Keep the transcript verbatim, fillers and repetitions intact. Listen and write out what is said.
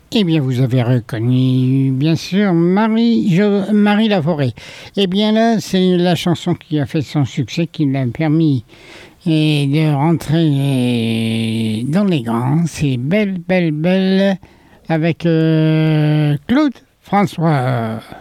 Eh bien, vous avez reconnu, bien sûr, Marie, Jo- Marie Laforêt. Eh bien là, c'est la chanson qui a fait son succès, qui l'a permis eh, de rentrer eh, dans les grands. C'est Belle, Belle, Belle avec euh, Claude François.